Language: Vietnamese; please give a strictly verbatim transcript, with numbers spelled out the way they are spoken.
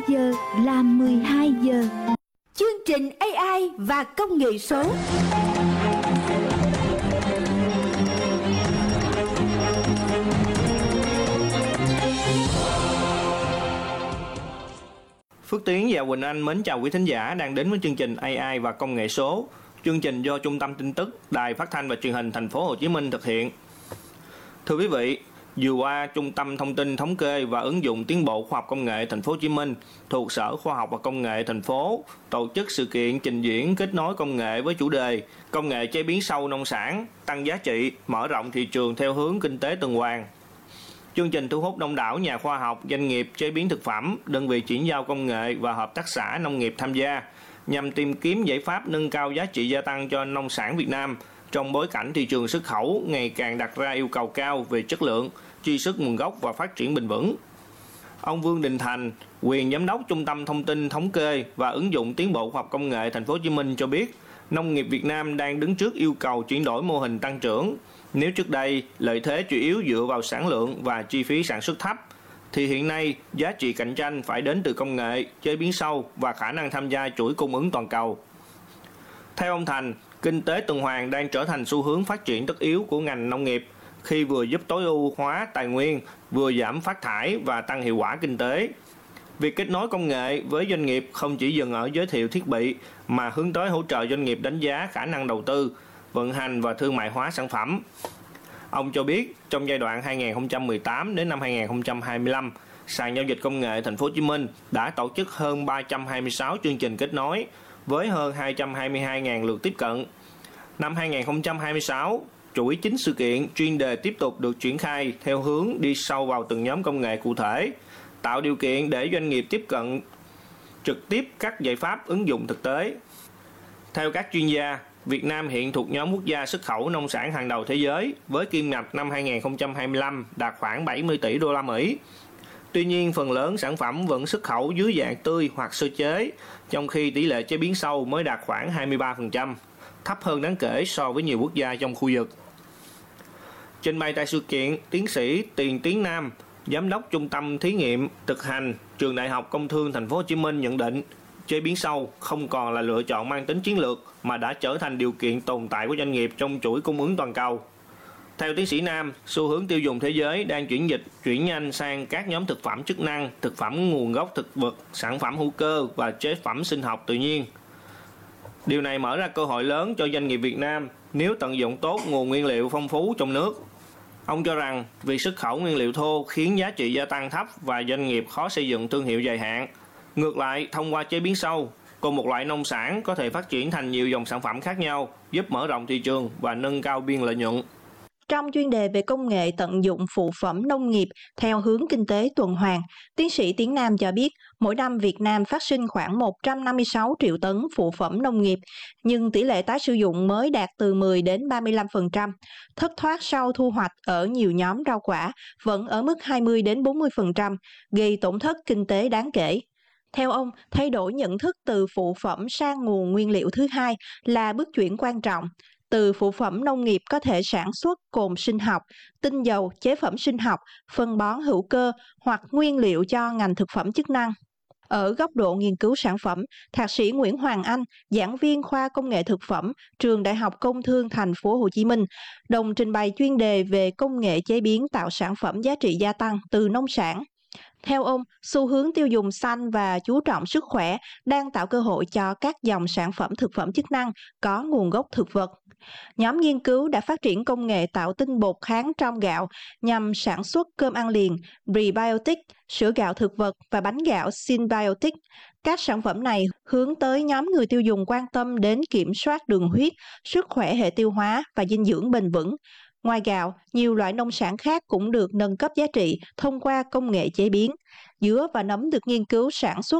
Bây giờ là mười hai giờ. Chương trình a i và công nghệ số. Phước Tiến và Quỳnh Anh mến chào quý thính giả đang đến với chương trình a i và công nghệ số. Chương trình do Trung tâm Tin tức, Đài Phát thanh và Truyền hình Thành phố Hồ Chí Minh thực hiện. Thưa quý vị, vừa qua Trung tâm Thông tin Thống kê và Ứng dụng Tiến bộ Khoa học Công nghệ Thành phố Hồ Chí Minh thuộc Sở Khoa học và Công nghệ thành phố tổ chức sự kiện trình diễn kết nối công nghệ với chủ đề công nghệ chế biến sâu nông sản, tăng giá trị, mở rộng thị trường theo hướng kinh tế tuần hoàn. Chương trình thu hút đông đảo nhà khoa học, doanh nghiệp chế biến thực phẩm, đơn vị chuyển giao công nghệ và hợp tác xã nông nghiệp tham gia nhằm tìm kiếm giải pháp nâng cao giá trị gia tăng cho nông sản Việt Nam trong bối cảnh thị trường xuất khẩu ngày càng đặt ra yêu cầu cao về chất lượng, truy xuất nguồn gốc và phát triển bền vững. Ông Vương Đình Thành, quyền giám đốc Trung tâm Thông tin Thống kê và Ứng dụng Tiến bộ Khoa học Công nghệ Thành phố Hồ Chí Minh cho biết, nông nghiệp Việt Nam đang đứng trước yêu cầu chuyển đổi mô hình tăng trưởng. Nếu trước đây lợi thế chủ yếu dựa vào sản lượng và chi phí sản xuất thấp, thì hiện nay giá trị cạnh tranh phải đến từ công nghệ, chế biến sâu và khả năng tham gia chuỗi cung ứng toàn cầu. Theo ông Thành, kinh tế tuần hoàn đang trở thành xu hướng phát triển tất yếu của ngành nông nghiệp khi vừa giúp tối ưu hóa tài nguyên, vừa giảm phát thải và tăng hiệu quả kinh tế. Việc kết nối công nghệ với doanh nghiệp không chỉ dừng ở giới thiệu thiết bị mà hướng tới hỗ trợ doanh nghiệp đánh giá khả năng đầu tư, vận hành và thương mại hóa sản phẩm. Ông cho biết trong giai đoạn hai nghìn không trăm mười tám đến năm hai nghìn không trăm hai mươi lăm, sàn giao dịch công nghệ Thành phố Hồ Chí Minh đã tổ chức hơn ba trăm hai mươi sáu chương trình kết nối với hơn hai trăm hai mươi hai nghìn lượt tiếp cận. Năm hai nghìn không trăm hai mươi sáu, chuỗi chín sự kiện chuyên đề tiếp tục được triển khai theo hướng đi sâu vào từng nhóm công nghệ cụ thể, tạo điều kiện để doanh nghiệp tiếp cận trực tiếp các giải pháp ứng dụng thực tế. Theo các chuyên gia, Việt Nam hiện thuộc nhóm quốc gia xuất khẩu nông sản hàng đầu thế giới với kim ngạch năm hai nghìn không trăm hai mươi lăm đạt khoảng bảy mươi tỷ đô la Mỹ. Tuy nhiên, phần lớn sản phẩm vẫn xuất khẩu dưới dạng tươi hoặc sơ chế, trong khi tỷ lệ chế biến sâu mới đạt khoảng hai mươi ba phần trăm, thấp hơn đáng kể so với nhiều quốc gia trong khu vực. Trình bày tại sự kiện, tiến sĩ Tiền Tiến Nam, giám đốc Trung tâm Thí nghiệm Thực hành Trường Đại học Công thương Thành phố Hồ Chí Minh nhận định, chế biến sâu không còn là lựa chọn mang tính chiến lược mà đã trở thành điều kiện tồn tại của doanh nghiệp trong chuỗi cung ứng toàn cầu. Theo tiến sĩ Nam, xu hướng tiêu dùng thế giới đang chuyển dịch chuyển nhanh sang các nhóm thực phẩm chức năng, thực phẩm nguồn gốc thực vật, sản phẩm hữu cơ và chế phẩm sinh học tự nhiên. Điều này mở ra cơ hội lớn cho doanh nghiệp Việt Nam nếu tận dụng tốt nguồn nguyên liệu phong phú trong nước. Ông cho rằng việc xuất khẩu nguyên liệu thô khiến giá trị gia tăng thấp và doanh nghiệp khó xây dựng thương hiệu dài hạn. Ngược lại, thông qua chế biến sâu, cùng một loại nông sản có thể phát triển thành nhiều dòng sản phẩm khác nhau, giúp mở rộng thị trường và nâng cao biên lợi nhuận. Trong chuyên đề về công nghệ tận dụng phụ phẩm nông nghiệp theo hướng kinh tế tuần hoàn, tiến sĩ Tiến Nam cho biết mỗi năm Việt Nam phát sinh khoảng một trăm năm mươi sáu triệu tấn phụ phẩm nông nghiệp, nhưng tỷ lệ tái sử dụng mới đạt từ mười đến ba mươi lăm phần trăm. Thất thoát sau thu hoạch ở nhiều nhóm rau quả vẫn ở mức hai mươi đến bốn mươi phần trăm, gây tổn thất kinh tế đáng kể. Theo ông, thay đổi nhận thức từ phụ phẩm sang nguồn nguyên liệu thứ hai là bước chuyển quan trọng. Từ phụ phẩm nông nghiệp có thể sản xuất cồn sinh học, tinh dầu, chế phẩm sinh học, phân bón hữu cơ hoặc nguyên liệu cho ngành thực phẩm chức năng. Ở góc độ nghiên cứu sản phẩm, Thạc sĩ Nguyễn Hoàng Anh, giảng viên khoa công nghệ thực phẩm, Trường Đại học Công thương Thành phố Hồ Chí Minh, đồng trình bày chuyên đề về công nghệ chế biến tạo sản phẩm giá trị gia tăng từ nông sản. Theo ông, xu hướng tiêu dùng xanh và chú trọng sức khỏe đang tạo cơ hội cho các dòng sản phẩm thực phẩm chức năng có nguồn gốc thực vật. Nhóm nghiên cứu đã phát triển công nghệ tạo tinh bột kháng trong gạo nhằm sản xuất cơm ăn liền, prebiotic, sữa gạo thực vật và bánh gạo synbiotic. Các sản phẩm này hướng tới nhóm người tiêu dùng quan tâm đến kiểm soát đường huyết, sức khỏe hệ tiêu hóa và dinh dưỡng bền vững. Ngoài gạo, nhiều loại nông sản khác cũng được nâng cấp giá trị thông qua công nghệ chế biến. Dứa và nấm được nghiên cứu sản xuất